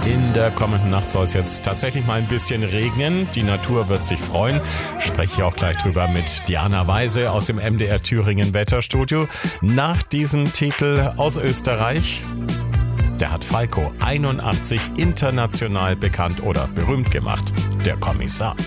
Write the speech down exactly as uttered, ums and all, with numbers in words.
In der kommenden Nacht soll es jetzt tatsächlich mal ein bisschen regnen. Die Natur wird sich freuen. Spreche ich auch gleich drüber mit Diana Weise aus dem M D R Thüringen Wetterstudio. Nach diesem Titel aus Österreich, der hat Falco einundachtzig international bekannt oder berühmt gemacht. Der Kommissar.